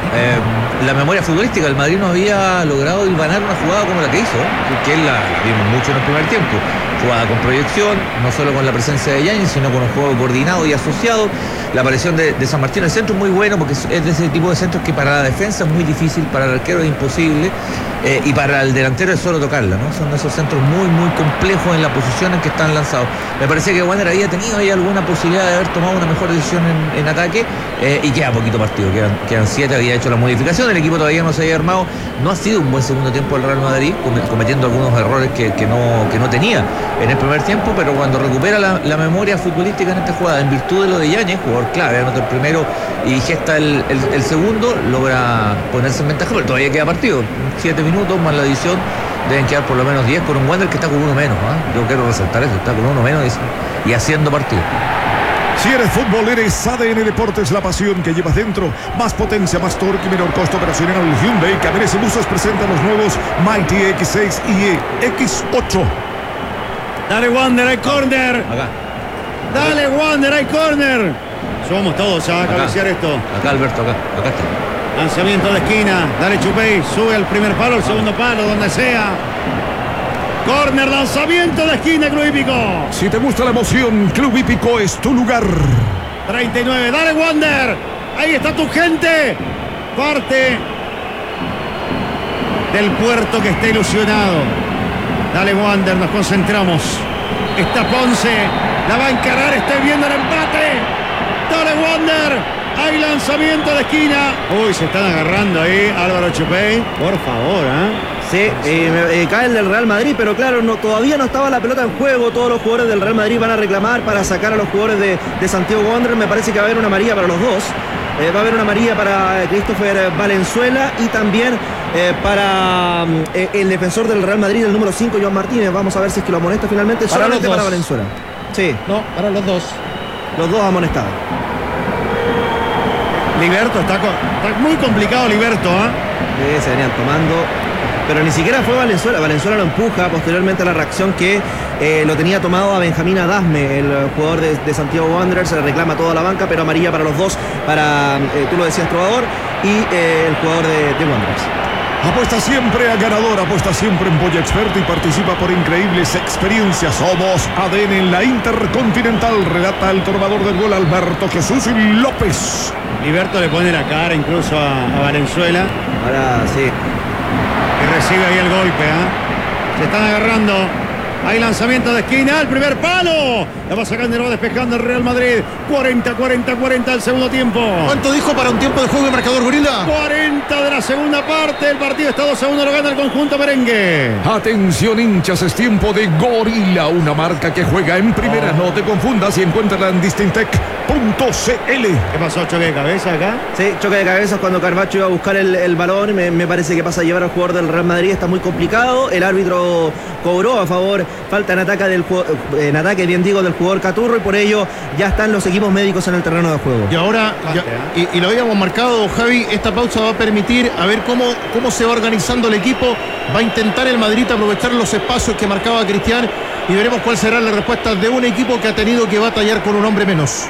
eh, la memoria futbolística. El Madrid no había logrado hilvanar una jugada como la que hizo, que él la, la vimos mucho en el primer tiempo. Jugada con proyección, no solo con la presencia de Yáñez, sino con un juego coordinado y asociado. La aparición de, de San Martín, el centro es muy bueno porque es de ese tipo de centros que para la defensa es muy difícil, para el arquero es imposible, eh, y para el delantero es solo tocarla, ¿no? Son esos centros muy, muy complejos en la posición en que están lanzados. Me parecía que Wander había tenido ahí alguna posibilidad de haber tomado una mejor decisión en, en ataque, eh, y queda poquito partido, quedan, quedan siete, había hecho la modificación, el equipo todavía no se había armado, no ha sido un buen segundo tiempo del Real Madrid, cometiendo algunos errores que, que, no, que no tenía en el primer tiempo, pero cuando recupera la, la memoria futbolística en esta jugada, en virtud de lo de Yáñez, jugador clave, anota el primero y gesta el, el, el segundo, logra ponerse en ventaja, pero todavía queda partido, siete minutos más la adición, deben quedar por lo menos diez con un Wander que está con uno menos, ¿eh? Yo quiero resaltar eso, está con uno menos y, y haciendo partido. Si eres futbolero, eres A D N Deportes, la pasión que llevas dentro. Más potencia, más torque y menor costo operacional. Hyundai Camiones y Buses presenta los nuevos Mighty X seis y X ocho. Dale Wander, hay córner. Acá. Dale Wander, hay córner. Subamos todos a cabecear esto. Acá Alberto, acá, acá está. Lanzamiento de esquina. Dale Chupey, sube al primer palo, al segundo palo, donde sea. Córner, lanzamiento de esquina, Club Hípico. Si te gusta la emoción, Club Hípico es tu lugar. treinta y nueve, dale Wander. Ahí está tu gente. Parte del puerto que está ilusionado. Dale Wander, nos concentramos. Está Ponce, la va a encarar, está viendo el empate. Dale Wander. Hay lanzamiento de esquina. Uy, se están agarrando ahí Álvaro Chupey. Por favor, ¿eh? Sí, eh, eh, cae el del Real Madrid, pero claro, no, todavía no estaba la pelota en juego. Todos los jugadores del Real Madrid van a reclamar para sacar a los jugadores de, de Santiago Wanderers. Me parece que va a haber una amarilla para los dos. Eh, va a haber una amarilla para Christopher Valenzuela y también eh, para eh, el defensor del Real Madrid, el número cinco, Joan Martínez. Vamos a ver si es que lo amonesta finalmente. Para solamente los dos. Para Valenzuela. Sí. No, para los dos. Los dos amonestados. Liberto, está, está muy complicado Liberto, ¿eh? Sí, se venían tomando. Pero ni siquiera fue Valenzuela. Valenzuela lo empuja posteriormente a la reacción que eh, lo tenía tomado a Benjamín Adasme, el jugador de, de Santiago Wanderers. Se le reclama toda la banca, pero amarilla para los dos, para, eh, tú lo decías, Trovador, y eh, el jugador de, de Wanderers. Apuesta siempre a ganador, apuesta siempre en Polla Experta y participa por increíbles experiencias. Somos A D N en la Intercontinental, relata el trovador del gol Alberto Jesús López. Liberto le pone la cara incluso a, a Valenzuela. Ahora sí. Y recibe ahí el golpe, ¿eh? Se están agarrando. Hay lanzamiento de esquina, el primer palo. La va sacando y lo va despejando el Real Madrid. cuarenta, cuarenta, cuarenta el segundo tiempo. ¿Cuánto dijo para un tiempo de juego el marcador, Gorila? cuarenta de la segunda parte. El partido está dos a uno, lo gana el conjunto merengue. Atención hinchas, es tiempo de Gorila, una marca que juega en primera. Oh. No te confundas y encuéntrala en distintec punto c l. ¿Qué pasó? ¿Choque de cabeza acá? Sí, choque de cabezas cuando Carvacho iba a buscar el, el balón. Me, me parece que pasa a llevar al jugador del Real Madrid. Está muy complicado. El árbitro cobró a favor. Falta en ataque del en ataque, bien digo, del jugador Caturro, y por ello ya están los equipos médicos en el terreno de juego. Y ahora, ya, y, y lo habíamos marcado, Javi, esta pausa va a permitir a ver cómo, cómo se va organizando el equipo. Va a intentar el Madrid aprovechar los espacios que marcaba Cristian y veremos cuál será la respuesta de un equipo que ha tenido que batallar con un hombre menos.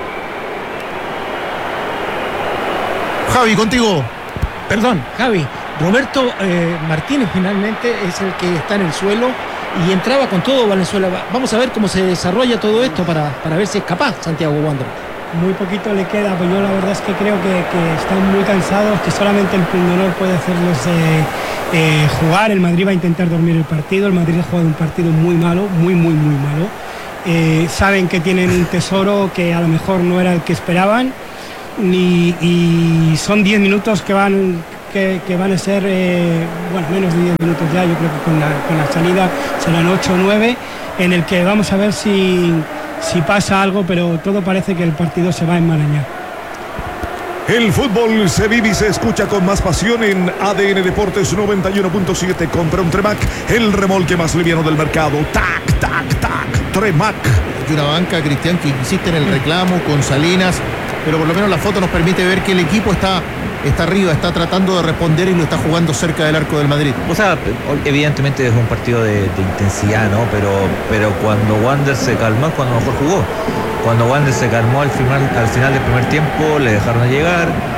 Javi, contigo. Perdón, Javi. Roberto eh, Martínez finalmente es el que está en el suelo y entraba con todo Valenzuela. Vamos a ver cómo se desarrolla todo esto para, para ver si es capaz Santiago Wanderers. Muy poquito le queda, pues yo la verdad es que creo que, que están muy cansados, que solamente el pundonor puede hacerlos eh, eh, jugar. El Madrid va a intentar dormir el partido. El Madrid ha jugado un partido muy malo, muy, muy, muy malo. Eh, saben que tienen un tesoro que a lo mejor no era el que esperaban. Ni, y son diez minutos que van... Que, que van a ser, eh, bueno, menos de diez minutos ya, yo creo que con la, con la salida serán ocho o nueve, en el que vamos a ver si, si pasa algo, pero todo parece que el partido se va a enmarañar. El fútbol se vive y se escucha con más pasión en A D N Deportes noventa y uno punto siete. Compra un Tremac, el remolque más liviano del mercado. Tac, tac, tac, Tremac. Hay una banca, Cristian, que insiste en el reclamo con Salinas, pero por lo menos la foto nos permite ver que el equipo está... está arriba, está tratando de responder y lo está jugando cerca del arco del Madrid. O sea, evidentemente es un partido de, de intensidad, ¿no? Pero, pero cuando Wander se calmó, cuando mejor jugó. Cuando Wander se calmó al final, al final del primer tiempo, le dejaron de llegar,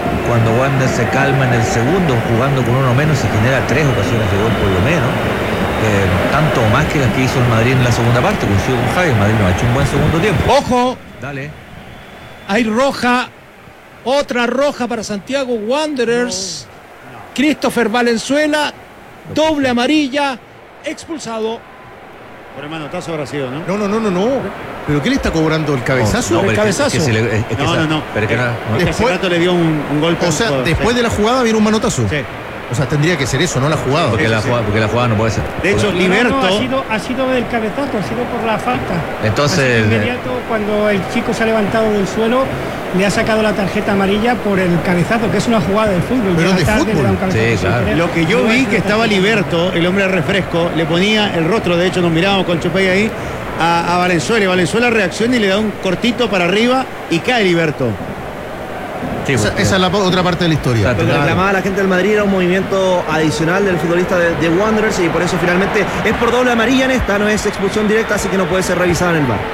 cuando Wander se calma en el segundo, jugando con uno menos, se genera tres ocasiones de gol por lo menos. Eh, tanto más que las que hizo el Madrid en la segunda parte. Coincido con Javi, el Madrid no ha hecho un buen segundo tiempo. ¡Ojo! Dale. Hay roja, otra roja para Santiago Wanderers. No, no. Christopher Valenzuela, doble amarilla, expulsado. Por el manotazo habrá sido, ¿no? No, no, no, no, no. ¿Pero qué le está cobrando? ¿El cabezazo? No, no, ¿El cabezazo? Es que, es que le, es que no, esa, no, no. Pero es que no, no. Después, hace rato le dio un, un golpe. O sea, después sí. de la jugada viene un manotazo. Sí. O sea, tendría que ser eso, no la jugada. Porque, sí, la, sí. jugada, porque la jugada no puede ser. De hecho, no, Liberto... No, no, ha, sido, ha sido del cabezazo, ha sido por la falta. Entonces... Inmediato, cuando el chico se ha levantado del suelo, le ha sacado la tarjeta amarilla por el cabezazo, que es una jugada del fútbol. Pero de tarde, fútbol. Le da un cabezazo sí, claro. Lo que yo vi que estaba Liberto, el hombre de refresco, le ponía el rostro, de hecho nos mirábamos con Chupey ahí, a, a Valenzuela. Y Valenzuela reacciona y le da un cortito para arriba y cae Liberto. Sí, esa, esa es la otra parte de la historia. Lo que reclamaba la gente del Madrid era un movimiento adicional del futbolista de, de Wanderers, y por eso finalmente es por doble amarilla en esta, no es expulsión directa, así que no puede ser revisada en el V A R.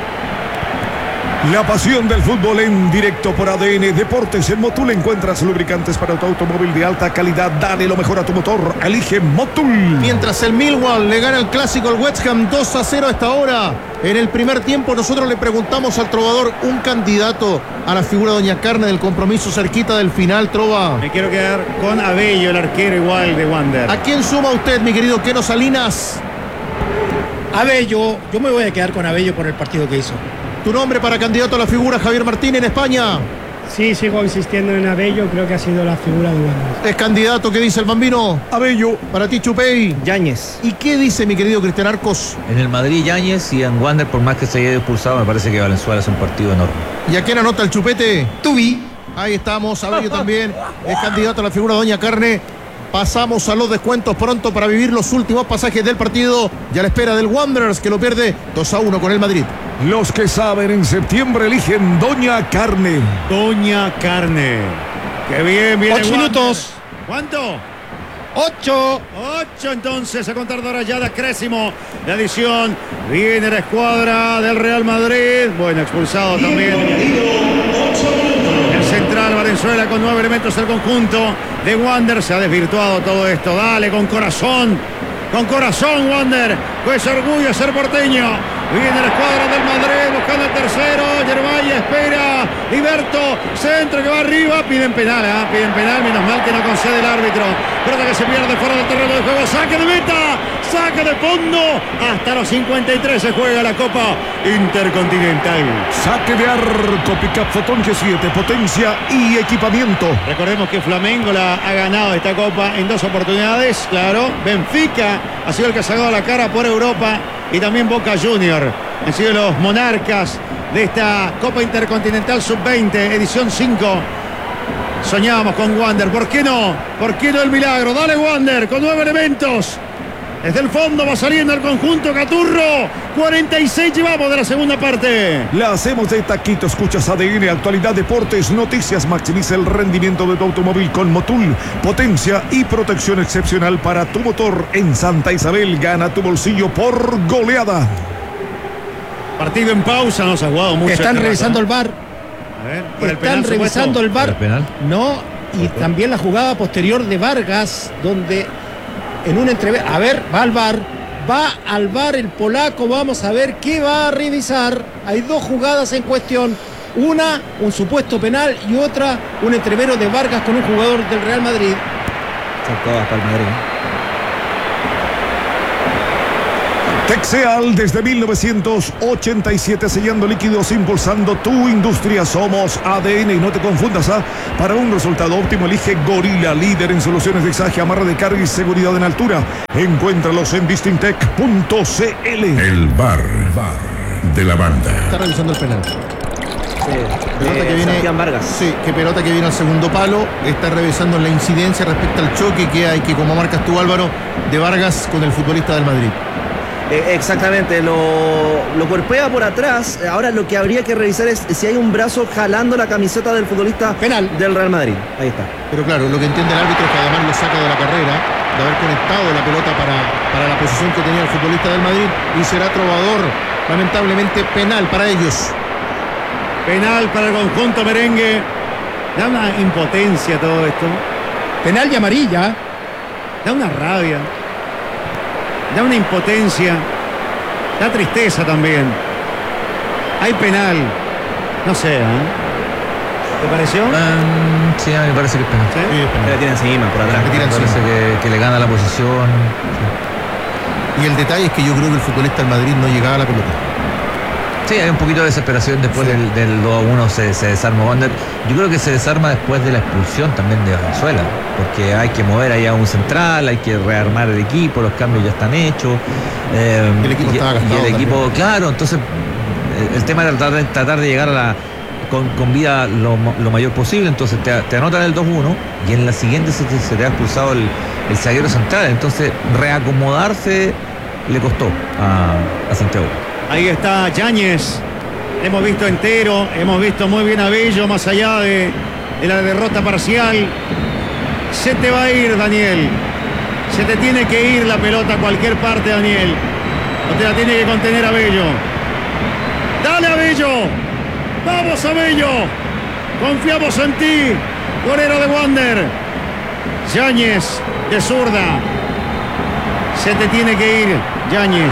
La pasión del fútbol en directo por A D N Deportes. En Motul encuentras lubricantes para tu automóvil de alta calidad. Dale lo mejor a tu motor. Elige Motul. Mientras el Millwall le gana el clásico al West Ham dos a cero a esta hora. En el primer tiempo nosotros le preguntamos al trovador, un candidato a la figura de Doña Carne del compromiso cerquita del final, Trova. Me quiero quedar con Abello, el arquero igual de Wander. ¿A quién suma usted, mi querido Keno Salinas? Abello, yo me voy a quedar con Abello por el partido que hizo. ¿Tu nombre para candidato a la figura, Javier Martín, en España? Sí, sigo insistiendo en Abello, creo que ha sido la figura de Wanderers. ¿Es candidato? ¿Qué dice el Bambino? Abello. Para ti, Chupey. Yáñez. ¿Y qué dice mi querido Cristian Arcos? En el Madrid, Yáñez, y en Wander, por más que se haya expulsado, me parece que Valenzuela es un partido enorme. ¿Y a quién anota el chupete? Tubi. Ahí estamos, Abello también es candidato a la figura de Doña Carne. Pasamos a los descuentos pronto para vivir los últimos pasajes del partido y a la espera del Wanderers, que lo pierde dos a uno con el Madrid. Los que saben en septiembre eligen Doña Carne. Doña Carne. Qué bien, viene Ocho Wander. minutos. ¿Cuánto? Ocho. Ocho entonces a contar de ahora ya de Cresimo. La adición. Viene la escuadra del Real Madrid. Bueno, expulsado también. El central Valenzuela con nueve elementos del conjunto de Wander. Se ha desvirtuado todo esto. Dale, con corazón. Con corazón, Wander. Pues orgullo ser porteño. Viene la escuadra del Madrid buscando el tercero. Yervay espera. Liberto. Centro que va arriba. Piden penal, ¿eh? Piden penal. Menos mal que no concede el árbitro. Pelota que se pierde fuera del terreno de juego. Saque de meta. Saque de fondo. Hasta los cincuenta y tres se juega la Copa Intercontinental. Saque de arco. Pickup Fotón G siete. Potencia y equipamiento. Recordemos que Flamengo la ha ganado esta Copa en dos oportunidades. Claro. Benfica ha sido el que ha sacado la cara por Europa. Y también Boca Junior han sido los monarcas de esta Copa Intercontinental sub veinte, edición cinco. Soñábamos con Wander. ¿Por qué no? ¿Por qué no el milagro? Dale, Wander, con nueve elementos. Desde el fondo va saliendo el conjunto Caturro. cuarenta y seis llevamos de la segunda parte. La hacemos de taquito. Escuchas A D N, actualidad, deportes, noticias. Maximiza el rendimiento de tu automóvil con Motul. Potencia y protección excepcional para tu motor. En Santa Isabel, gana tu bolsillo por goleada. Partido en pausa, no se ha jugado mucho. Están este revisando rato. el V A R. A ver, por el Están penal, revisando supuesto. el V A R. ¿El penal? No, y también la jugada posterior de Vargas, donde en un entrevés, a ver, va al V A R, va al V A R el polaco, vamos a ver qué va a revisar. Hay dos jugadas en cuestión, una, un supuesto penal, y otra, un entrevero de Vargas con un jugador del Real Madrid. Son todas para el Madrid. Texeal desde mil novecientos ochenta y siete, sellando líquidos, impulsando tu industria. Somos A D N y no te confundas, ¿ah? Para un resultado óptimo elige Gorila, líder en soluciones de exaje, amarre de carga y seguridad en altura. Encuéntralos en distintec punto c l. El V A R, V A R de la banda. Está revisando el penal. Sí, Pelota eh, que viene, Sebastián Vargas. Sí, que pelota que viene al segundo palo. Está revisando la incidencia respecto al choque que hay, que como marcas tú, Álvaro, de Vargas con el futbolista del Madrid. Eh, exactamente, lo, lo cuerpea por atrás. Ahora lo que habría que revisar es si hay un brazo jalando la camiseta del futbolista penal del Real Madrid. Ahí está. Pero claro, lo que entiende el árbitro es que además lo saca de la carrera, de haber conectado la pelota para, para la posición que tenía el futbolista del Madrid, y será Trovador, lamentablemente penal para ellos. Penal para el conjunto merengue. Da una impotencia todo esto. Penal y amarilla. Da una rabia. Da una impotencia. Da tristeza también. Hay penal. No sé, ¿eh? ¿Te pareció? Um, sí, a mí me parece que es penal. ¿Sí? Sí, es penal. La tiene encima, por atrás. Le tira Me parece encima. que, que le gana la posición. Y el detalle es que yo creo que el futbolista del Madrid no llegaba a la pelota. Sí, hay un poquito de desesperación después Sí. del, del dos a uno, se, se desarma Wander. Yo creo que se desarma después de la expulsión también de Valenzuela, porque hay que mover allá un central, hay que rearmar el equipo, los cambios ya están hechos. Eh, El equipo y, estaba y gastado el equipo, también. claro, entonces el, el tema era tratar de, tratar de llegar a la con, con vida lo, lo mayor posible, entonces te, te anotan el dos uno y en la siguiente se te, se te ha expulsado el, el zaguero central, entonces reacomodarse le costó a, a Santiago. Ahí está Yáñez. Hemos visto entero, hemos visto muy bien a Bello, más allá de, de la derrota parcial. Se te va a ir, Daniel. Se te tiene que ir la pelota a cualquier parte, Daniel. No te la tiene que contener a Bello. Dale a Bello. Vamos a Bello. Confiamos en ti, golero de Wander. Yáñez de zurda. Se te tiene que ir, Yáñez.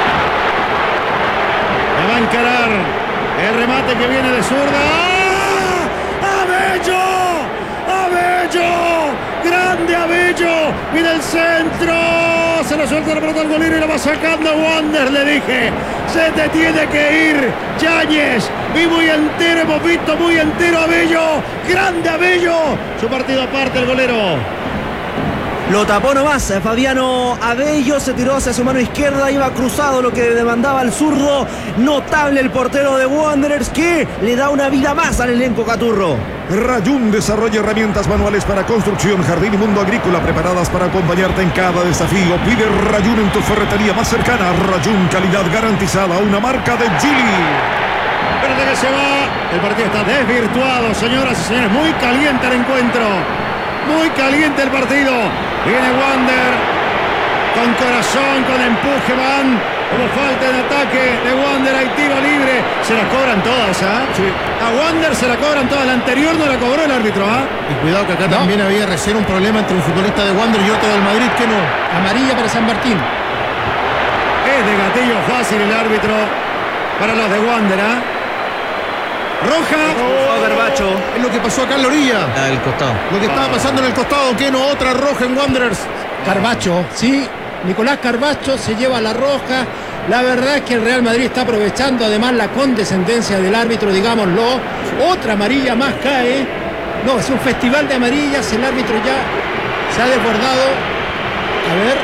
Le va a encarar el remate que viene de zurda. ¡Ah! ¡Abello! ¡Abello! ¡Grande Abello! ¡Mira el centro! Se lo suelta la pelota al golero y la va sacando Wander, le dije. Se te tiene que ir, Yáñez. Y muy entero, hemos visto muy entero a Abello. ¡Grande Abello! Su partido aparte el golero. Lo tapó nomás, Fabiano Abello se tiró hacia su mano izquierda, iba cruzado lo que demandaba el zurdo. Notable el portero de Wanderers que le da una vida más al elenco caturro. Rayún desarrolla herramientas manuales para construcción, jardín y mundo agrícola preparadas para acompañarte en cada desafío. Pide Rayún en tu ferretería más cercana. Rayún, calidad garantizada, una marca de Gili. Espérate que se va. El partido está desvirtuado, señoras y señores. Muy caliente el encuentro. Muy caliente el partido. Viene Wander. Con corazón, con empuje van. Como falta en ataque de Wander. Hay tiro libre. Se la cobran todas, ¿ah? ¿eh? Sí. A Wander se la cobran todas. La anterior no la cobró el árbitro, ¿ah? ¿eh? Y cuidado que acá no. también había recién un problema entre un futbolista de Wander y otro del Madrid que no. Amarilla para San Martín. Es de gatillo fácil el árbitro para los de Wander, ¿ah? ¿eh? Roja. Oh, Garbacho. Es lo que pasó acá en la orilla. La del costado. Lo que estaba pasando en el costado, que no, otra roja en Wanderers. Carbacho, sí. Nicolás Carbacho se lleva la roja. La verdad es que el Real Madrid está aprovechando además la condescendencia del árbitro, digámoslo. Otra amarilla más cae. No, es un festival de amarillas. El árbitro ya se ha desbordado. A ver.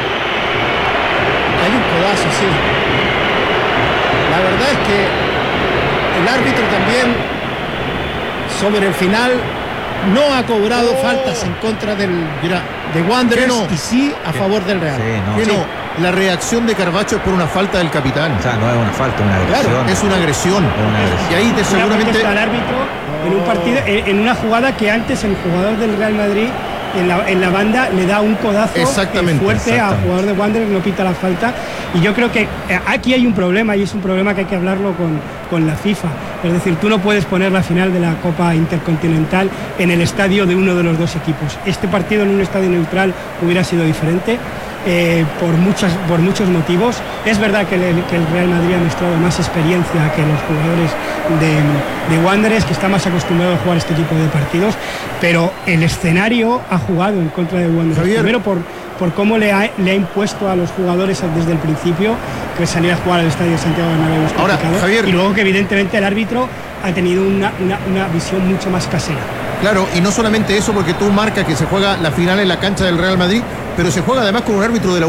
Hay un codazo, sí. La verdad es que el árbitro también sobre el final no ha cobrado oh. faltas en contra del Mira, de Wanderers no? y sí a ¿Qué? favor del Real. Sí, no. ¿Qué Sí. no? La reacción de Carbacho es por una falta del capitán. O sea, no es una falta, es una agresión. Claro, es una agresión. Es una agresión. Y ahí te seguramente al árbitro en un partido, en una jugada que antes el jugador del Real Madrid en la, en la banda le da un codazo exactamente, fuerte exactamente. al jugador de Wanderers, no quita la falta. Y yo creo que aquí hay un problema y es un problema que hay que hablarlo con, con la FIFA. Es decir, tú no puedes poner la final de la Copa Intercontinental en el estadio de uno de los dos equipos. Este partido en un estadio neutral hubiera sido diferente. Eh, por, muchas, por muchos motivos. Es verdad que el, que el Real Madrid ha mostrado más experiencia que los jugadores de, de Wanderers, que está más acostumbrado a jugar este tipo de partidos, pero el escenario ha jugado en contra de Wanderers. Javier. Primero por, por cómo le ha, le ha impuesto a los jugadores desde el principio que salir a jugar al estadio de Santiago Bernabéu es Ahora, Javier. Y luego que evidentemente el árbitro ha tenido una, una, una visión mucho más casera. Claro, y no solamente eso, porque tú marcas que se juega la final en la cancha del Real Madrid, pero se juega además con un árbitro de la